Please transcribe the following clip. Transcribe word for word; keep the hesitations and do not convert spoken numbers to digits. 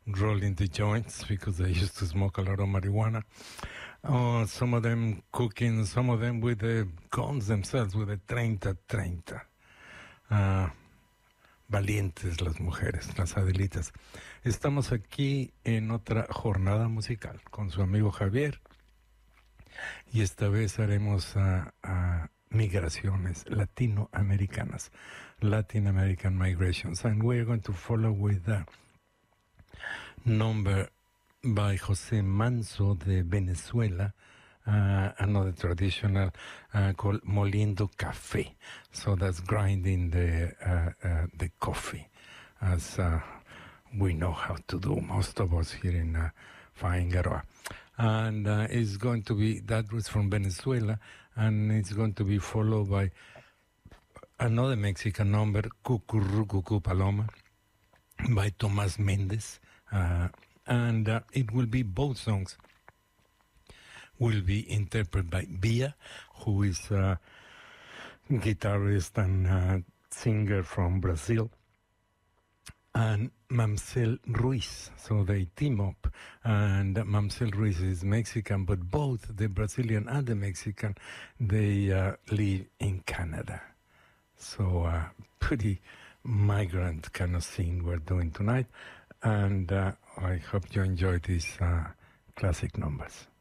rolling the joints because they used to smoke a lot of marijuana. Oh, some of them cooking, some of them with the guns themselves, with the treinta treinta. Uh, valientes las mujeres, las Adelitas. Estamos aquí en otra jornada musical con su amigo Javier y esta vez haremos uh, uh, migraciones latinoamericanas, Latin American migrations, and we're going to follow with the number by José Manso de Venezuela, uh, another traditional uh, called Moliendo Café. So that's grinding the uh, uh, the coffee, as uh, we know how to do, most of us here in uh, Faengaroa. And uh, it's going to be, that was from Venezuela, and it's going to be followed by another Mexican number, Cucurrucucu Paloma, by Tomás Méndez. Uh, and uh, it will be, both songs will be interpreted by Bia, who is a guitarist and uh, singer from Brazil, and Mamsel Ruiz. So they team up, and Mamsel Ruiz is Mexican, but both the Brazilian and the Mexican, they uh, live in Canada. So uh, pretty migrant kind of scene we're doing tonight. And uh, I hope you enjoy these uh, classic numbers.